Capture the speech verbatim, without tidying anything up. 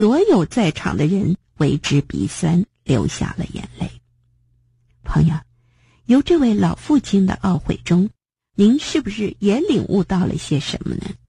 所有在场的人为之鼻酸，流下了眼泪。朋友，由这位老父亲的懊悔中，您是不是也领悟到了些什么呢？